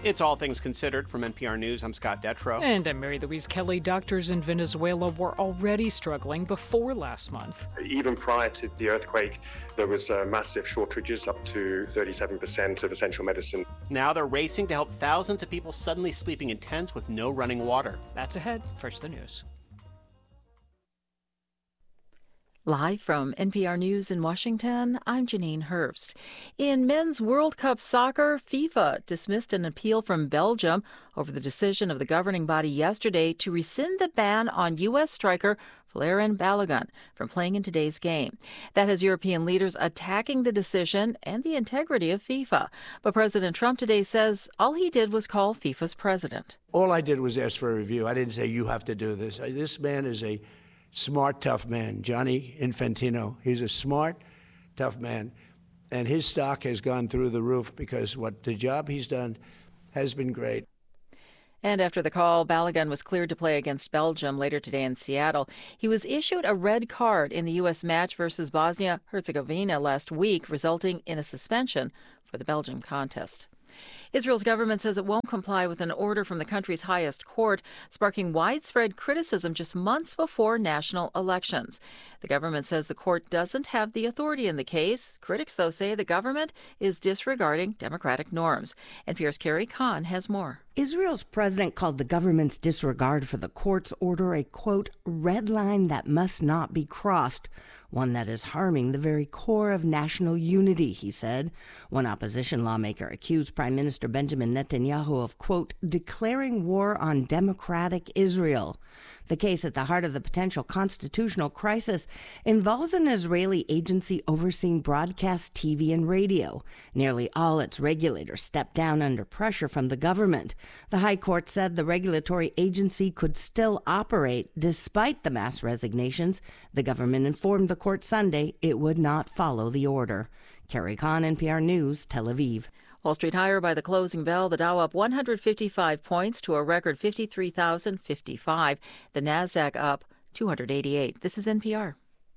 It's All Things Considered from NPR News. I'm Scott Detrow. And I'm Mary Louise Kelly. Doctors in Venezuela were already struggling before last month. Even prior to the earthquake, there was massive shortages, up to 37% of essential medicine. Now they're racing to help thousands of people suddenly sleeping in tents with no running water. That's ahead. First, the news. Live from NPR News in Washington, I'm Janine Herbst. In men's World Cup soccer, FIFA dismissed an appeal from Belgium over the decision of the governing body yesterday to rescind the ban on U.S. striker Valérien Balogun from playing in today's game. That has European leaders attacking the decision and the integrity of FIFA. But President Trump today says all he did was call FIFA's president. All I did was ask for a review. I didn't say you have to do this. This man is a smart, tough man, Gianni Infantino. He's a smart, tough man, and his stock has gone through the roof because what the job he's done has been great. And after the call, Balogun was cleared to play against Belgium later today in Seattle. He was issued a red card in the U.S. match versus Bosnia-Herzegovina last week, resulting in a suspension for the Belgium contest. Israel's government says it won't comply with an order from the country's highest court, sparking widespread criticism just months before national elections. The government says the court doesn't have the authority in the case. Critics, though, say the government is disregarding democratic norms. NPR's Carrie Kahn has more. Israel's president called the government's disregard for the court's order a, quote, red line that must not be crossed. One that is harming the very core of national unity, he said. One opposition lawmaker accused Prime Minister Benjamin Netanyahu of, quote, declaring war on democratic Israel. The case at the heart of the potential constitutional crisis involves an Israeli agency overseeing broadcast TV and radio. Nearly all its regulators stepped down under pressure from the government. The High Court said the regulatory agency could still operate despite the mass resignations. The government informed the court Sunday it would not follow the order. Carrie Kahn, NPR News, Tel Aviv. Wall Street higher by the closing bell. The Dow up 155 points to a record 53,055. The Nasdaq up 288. This is NPR.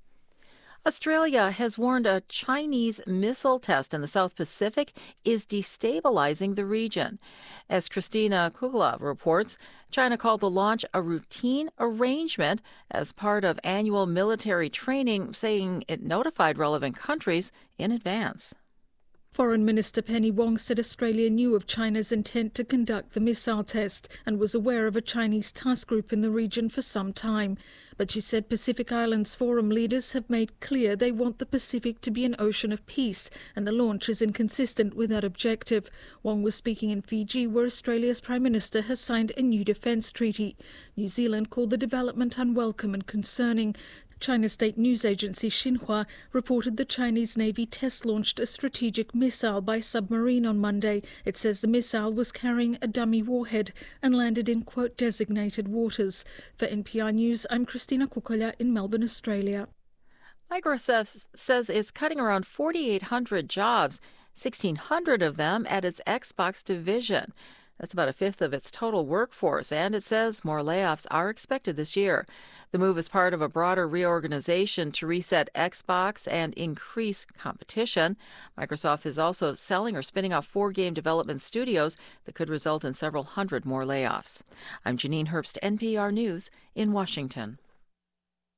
Australia has warned a Chinese missile test in the South Pacific is destabilizing the region. As Christina Kugla reports, China called the launch a routine arrangement as part of annual military training, saying it notified relevant countries in advance. Foreign Minister Penny Wong said Australia knew of China's intent to conduct the missile test and was aware of a Chinese task group in the region for some time. But she said Pacific Islands Forum leaders have made clear they want the Pacific to be an ocean of peace, and the launch is inconsistent with that objective. Wong was speaking in Fiji, where Australia's Prime Minister has signed a new defence treaty. New Zealand called the development unwelcome and concerning. China's state news agency Xinhua reported the Chinese Navy test-launched a strategic missile by submarine on Monday. It says the missile was carrying a dummy warhead and landed in, quote, designated waters. For NPR News, I'm Christina Kukola in Melbourne, Australia. Microsoft says it's cutting around 4,800 jobs, 1,600 of them at its Xbox division. That's about a fifth of its total workforce, and it says more layoffs are expected this year. The move is part of a broader reorganization to reset Xbox and increase competition. Microsoft is also selling or spinning off 4 game development studios that could result in several hundred more layoffs. I'm Janine Herbst, NPR News in Washington.